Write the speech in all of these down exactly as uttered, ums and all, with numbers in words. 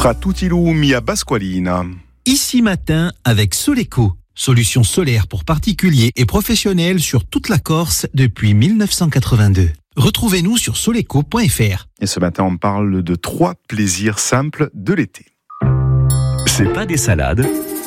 Fra tutti lumi a Pasqualina. Ici matin avec Soleco, solution solaire pour particuliers et professionnels sur toute la Corse depuis mille neuf cent quatre-vingt-deux. Retrouvez-nous sur soleco point f r. Et ce matin, on parle de trois plaisirs simples de l'été. C'est pas des salades.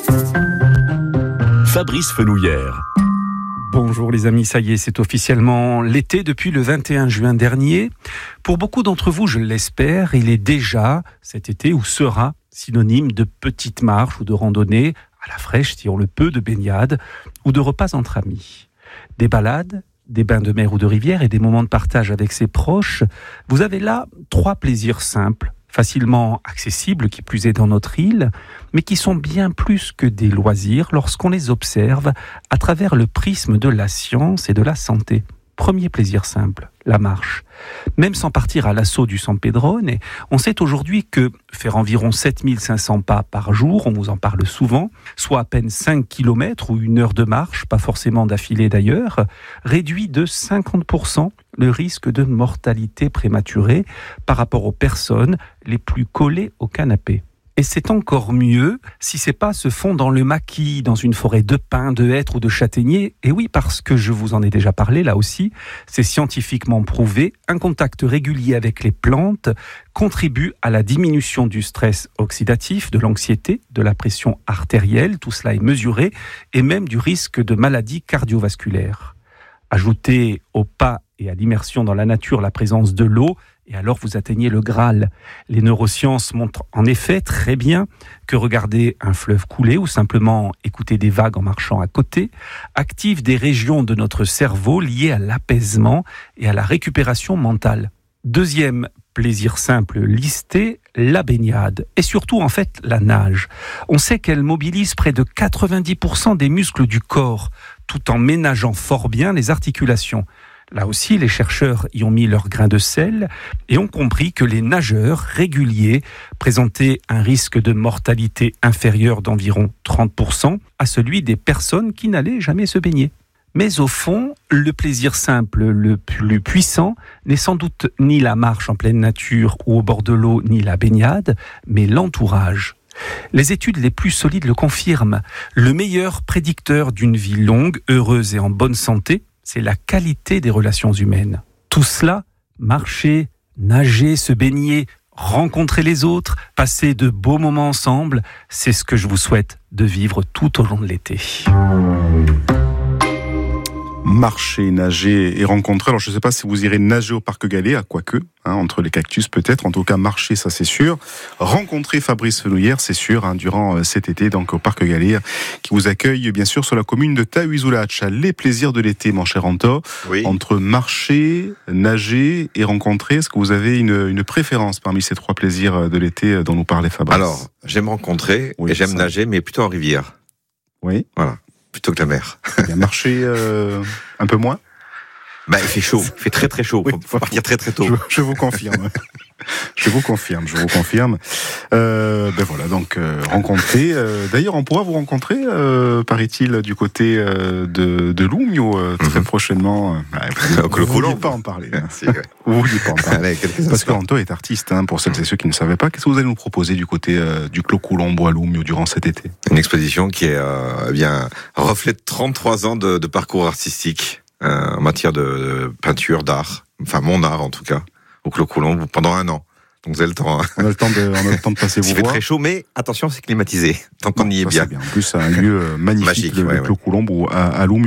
Fabrice Fenouillère. Bonjour les amis, ça y est, c'est officiellement l'été depuis le vingt et un juin dernier. Pour beaucoup d'entre vous, je l'espère, il est déjà cet été ou sera synonyme de petites marches ou de randonnées à la fraîche si on le peut, de baignade ou de repas entre amis. Des balades, des bains de mer ou de rivière et des moments de partage avec ses proches. Vous avez là trois plaisirs simples, facilement accessibles, qui plus est dans notre île, mais qui sont bien plus que des loisirs lorsqu'on les observe à travers le prisme de la science et de la santé. Premier plaisir simple, la marche. Même sans partir à l'assaut du San Pedrone, on sait aujourd'hui que faire environ sept mille cinq cents pas par jour, on vous en parle souvent, soit à peine cinq kilomètres ou une heure de marche, pas forcément d'affilée d'ailleurs, réduit de cinquante pour cent le risque de mortalité prématurée par rapport aux personnes les plus collées au canapé. Et c'est encore mieux si ces pas se font dans le maquis, dans une forêt de pins, de hêtres ou de châtaigniers. Et oui, parce que je vous en ai déjà parlé là aussi, c'est scientifiquement prouvé, un contact régulier avec les plantes contribue à la diminution du stress oxydatif, de l'anxiété, de la pression artérielle, tout cela est mesuré, et même du risque de maladies cardiovasculaires. Ajoutez au pas et à l'immersion dans la nature la présence de l'eau, et alors vous atteignez le Graal. Les neurosciences montrent en effet très bien que regarder un fleuve couler ou simplement écouter des vagues en marchant à côté active des régions de notre cerveau liées à l'apaisement et à la récupération mentale. Deuxième plaisir simple listé, la baignade et surtout en fait la nage. On sait qu'elle mobilise près de quatre-vingt-dix pour cent des muscles du corps tout en ménageant fort bien les articulations. Là aussi, les chercheurs y ont mis leur grain de sel et ont compris que les nageurs réguliers présentaient un risque de mortalité inférieur d'environ trente pour cent à celui des personnes qui n'allaient jamais se baigner. Mais au fond, le plaisir simple le plus puissant n'est sans doute ni la marche en pleine nature ou au bord de l'eau, ni la baignade, mais l'entourage. Les études les plus solides le confirment. Le meilleur prédicteur d'une vie longue, heureuse et en bonne santé, c'est la qualité des relations humaines. Tout cela, marcher, nager, se baigner, rencontrer les autres, passer de beaux moments ensemble, c'est ce que je vous souhaite de vivre tout au long de l'été. Marcher, nager et rencontrer. Alors je ne sais pas si vous irez nager au Parc Galet, à quoique, hein, entre les cactus peut-être. En tout cas, marcher, ça c'est sûr. Rencontrer Fabrice Fenouillère, c'est sûr, hein, durant euh, cet été, donc au Parc Galet, qui vous accueille bien sûr sur la commune de Tahuizulacha. Les plaisirs de l'été, mon cher Anto. Oui. Entre marcher, nager et rencontrer, est-ce que vous avez une, une préférence parmi ces trois plaisirs de l'été dont nous parlait Fabrice? Alors, j'aime rencontrer oui, et j'aime ça. nager, mais plutôt en rivière. Oui. Voilà. Plutôt que la mer. Bien, marcher euh, un peu moins. Bah, il fait chaud, il fait très très chaud. Oui, faut, faut partir très très tôt. Je, je vous confirme. je vous confirme, je vous confirme. Euh, ben voilà, donc euh, rencontrer. Euh, d'ailleurs, on pourra vous rencontrer, euh, paraît-il, du côté euh, de, de Lumio euh, très mm-hmm. prochainement. Euh, vous ne vouliez pas en parler. Hein. Si, ouais. Vous ne vouliez pas en parler. Allez, parce qu'Anto est artiste, hein, pour celles et ceux qui ne savaient pas. Qu'est-ce que vous allez nous proposer du côté euh, du Clos Colombo à Lumio durant cet été? Une exposition qui est euh, bien reflète trente-trois ans de, de parcours artistique euh, en matière de, de peinture, d'art, enfin mon art en tout cas, au Clos Colombo pendant un an. Donc vous avez le temps. Hein. On a le temps de, on a le temps de passer vous voir. Il fait très chaud, mais attention, c'est climatisé. Tant qu'on y est bien. bien. En plus, c'est un lieu magnifique, Magique, le, ouais, le Clos Colombo à, à Lumio.